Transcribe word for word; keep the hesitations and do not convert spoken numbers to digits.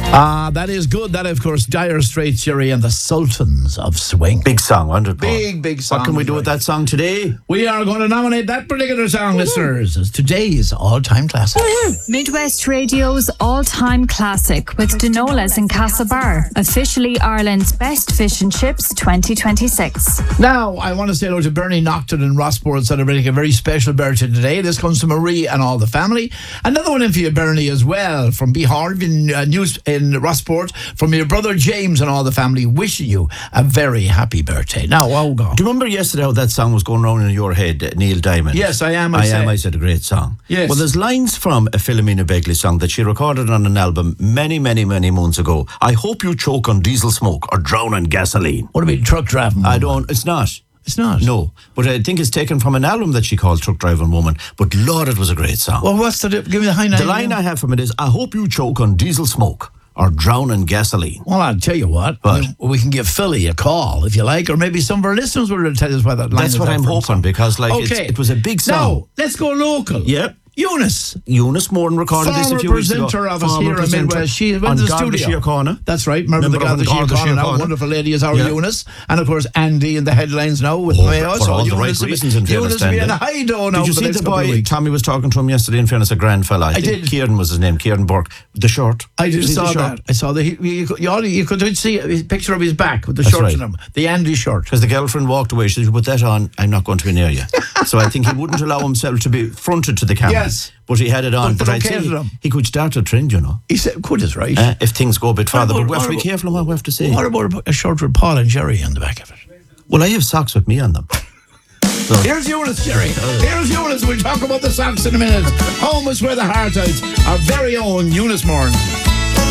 Ah, that is good. That, of course, Dire Straits, Jerry, and the Sultans of Swing. Big song, wasn't it, Paul? Big, big song. What can we do with that song today? We are going to nominate that particular song, listeners, as today's all-time classic. Midwest Radio's all-time classic with Denolas and Castlebar, officially Ireland's best fish and chips twenty twenty-six. Now, I want to say hello to Bernie Nocton in Rossport celebrating a very special birthday today. This comes to Marie and all the family. Another one in for you, Bernie, as well, from Beharv in uh, News in Rossport, from your brother James and all the family, wishing you a very happy birthday. Now, oh God. Do you remember yesterday how that song was going around in your head, uh, Neil Diamond? Yes, I am. I, I say. am. I said a great song. Yes. Well, there's lines from a Philomena Begley song that she recorded on an album many, many, many months ago. I hope you choke on diesel smoke or drown on gasoline. What about truck driving? I don't. It's not. It's not. No, but I think it's taken from an album that she called Truck Driving Woman. But Lord, it was a great song. Well, what's the... Give me the high nine. The line I have from it is, I hope you choke on diesel smoke or drown in gasoline. Well, I'll tell you what. What? We, we can give Philly a call, if you like, or maybe some of our listeners will tell us why that line That's is what that I'm from hoping, song. because like it's, Okay. it was a big song. Now, let's go local. Yep. Eunice. Eunice Morton recorded this a Former few weeks ago. presenter of us Former here in presenter Midwest. She went on to the Garda studio. Síochána. That's right. Remember, Remember the Garda of Garda Síochána now. Síochána? Wonderful lady is our Yeah. Eunice. And, of course, Andy in the headlines now with Oh, Mayo. for So all the Eunice right will be- reasons, in fairness, Eunice will be in Andy. a high dough now Did you for the see next the couple of boy? weeks. Tommy was talking to him yesterday. In fairness, a grand fella. I, I think did. Kieran was his name. Kieran Burke. The short. I just See the saw short? that. I saw the. You, you, could- you, all- you could see a picture of his back with the That's shorts right. on him. The Andy shirt. Because the girlfriend walked away. She said, "You put that on, I'm not going to be near you." So I think he wouldn't allow himself to be fronted to the camera. Yes. But he had it on. But But, they I'd say located he, him. he could start a trend, you know, He said, "Good is right." uh, if things go a bit farther. What But we have to be about- careful on what we have to say. What about a shirt with Paul and Jerry on the back of it? Well, I have socks with me on them. So, Here's Eunice, Jerry. Here's Eunice. We'll talk about the socks in a minute. Home is where the heart is. Our very own Eunice Morn.